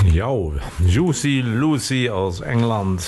Ja, Juicy Lucy aus England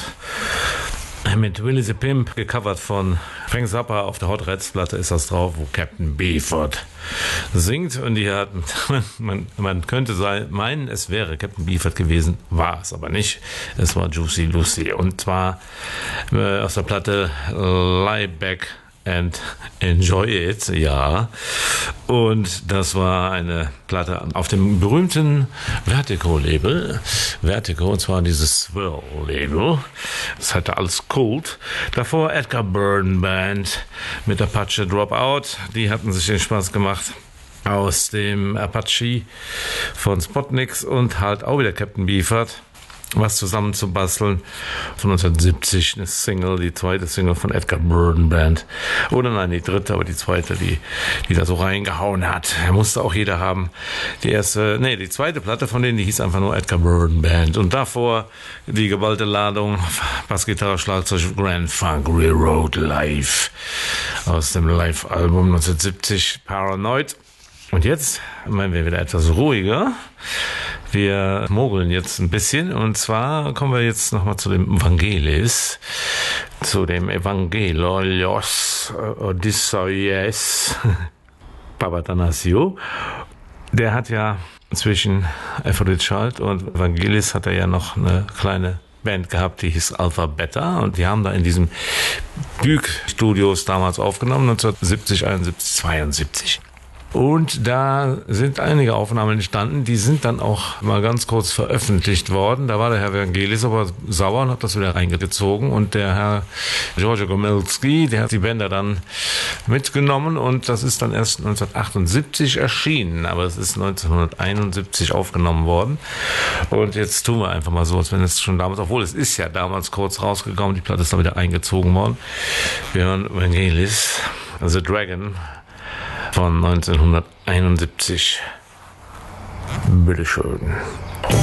mit Willie the Pimp, gecovert von Frank Zappa. Auf der Hot Rats Platte ist das drauf, wo Captain Beefheart singt. Und die hat, man könnte meinen, es wäre Captain Beefheart gewesen, war es aber nicht. Es war Juicy Lucy. Und zwar aus der Platte Lie Back and Enjoy It, ja. Und das war eine Platte auf dem berühmten Vertigo-Label. Vertigo, und zwar dieses Swirl-Label. Das hatte alles Kult. Davor Edgar Burden Band mit Apache Dropout. Die hatten sich den Spaß gemacht aus dem Apache von Spotniks und halt auch wieder Captain Beefheart was zusammenzubasteln. Von 1970 eine Single, die zweite Single von Edgar Burden Band. Oder nein, die dritte, aber die zweite, die da so reingehauen hat. Musste auch jeder haben. Die zweite Platte von denen, die hieß einfach nur Edgar Burden Band. Und davor die geballte Ladung, Bassgitarre, Schlagzeug, Grand Funk Railroad Live. Aus dem Live-Album 1970, Paranoid. Und jetzt meinen wir wieder etwas ruhiger. Wir mogeln jetzt ein bisschen, und zwar kommen wir jetzt nochmal zu dem Evangelis, zu dem Evangelos Odysseus Papathanassiou. Der hat ja zwischen Aphrodite Child und Evangelis hat er ja noch eine kleine Band gehabt, die hieß Alpha Beta, und die haben da in diesem Büg Studios damals aufgenommen, 1970, 71, 72. Und da sind einige Aufnahmen entstanden, die sind dann auch mal ganz kurz veröffentlicht worden. Da war der Herr Evangelis aber sauer und hat das wieder reingezogen. Und der Herr Giorgio Gomelsky, der hat die Bänder dann mitgenommen, und das ist dann erst 1978 erschienen. Aber es ist 1971 aufgenommen worden. Und jetzt tun wir einfach mal so, als wenn es schon damals, obwohl es ist ja damals kurz rausgekommen, die Platte ist dann wieder eingezogen worden. Wir hören Evangelis, The Dragon, von 1971. Bitteschön.